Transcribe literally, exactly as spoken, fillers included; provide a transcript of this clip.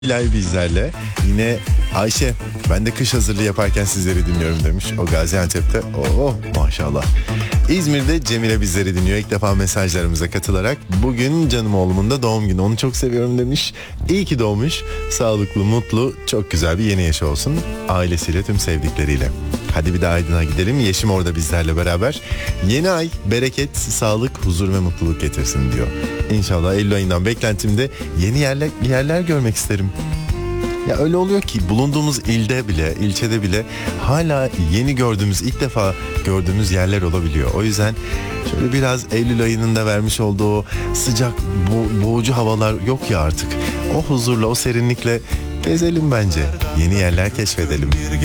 Bilal bizlerle. Yine Ayşe, ben de kış hazırlığı yaparken sizleri dinliyorum demiş. O Gaziantep'te. Oh maşallah. İzmir'de Cemile bizleri dinliyor. İlk defa mesajlarımıza katılarak. Bugün canım oğlumun da doğum günü. Onu çok seviyorum demiş. İyi ki doğmuş. Sağlıklı, mutlu, çok güzel bir yeni yaşı olsun. Ailesiyle, tüm sevdikleriyle. Hadi bir de Aydın'a gidelim. Yeşim orada bizlerle beraber. Yeni ay bereket, sağlık, huzur ve mutluluk getirsin diyor. İnşallah Eylül ayından beklentimde yeni yerler, yerler görmek isterim. Ya öyle oluyor ki bulunduğumuz ilde bile, ilçede bile hala yeni gördüğümüz, ilk defa gördüğümüz yerler olabiliyor. O yüzden şöyle biraz Eylül ayının da vermiş olduğu o sıcak, bo- boğucu havalar yok ya artık. O huzurla, o serinlikle gezelim bence. Yeni yerler keşfedelim.